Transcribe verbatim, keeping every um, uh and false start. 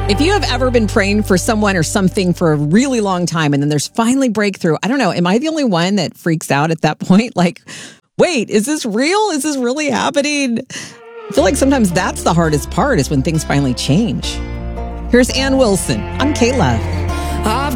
If you have ever been praying for someone or something for a really long time and then there's finally breakthrough, I don't know, am I the only one that freaks out at that point? Like, wait, is this real? Is this really happening? I feel like sometimes that's the hardest part is when things finally change. Here's Ann Wilson on K-Love. I've